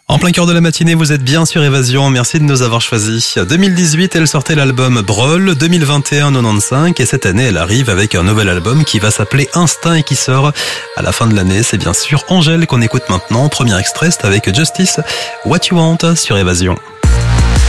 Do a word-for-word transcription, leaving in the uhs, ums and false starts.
En plein cœur de la matinée, vous êtes bien sur Évasion. Merci de nous avoir choisis. deux mille dix-huit, elle sortait l'album Brawl. deux mille vingt et un, quatre-vingt-quinze. Et cette année, elle arrive avec un nouvel album qui va s'appeler Instinct et qui sort à la fin de l'année. C'est bien sûr Angèle qu'on écoute maintenant. Premier extrait, c'est avec Justice. What You Want sur Évasion.